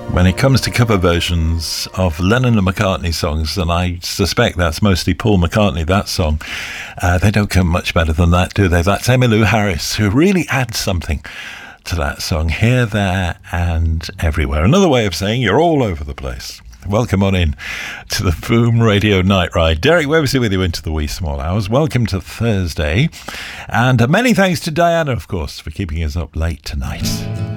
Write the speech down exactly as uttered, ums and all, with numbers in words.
When it comes to cover versions of Lennon and McCartney songs, and I suspect that's mostly Paul McCartney, that song, uh, they don't come much better than that, do they? That's Emmylou Harris, who really adds something to that song, here, there, and everywhere. Another way of saying you're all over the place. Welcome on in to the Boom Radio Night Ride. Derek Webster with you into the wee small hours. Welcome to Thursday. And many thanks to Diana, of course, for keeping us up late tonight.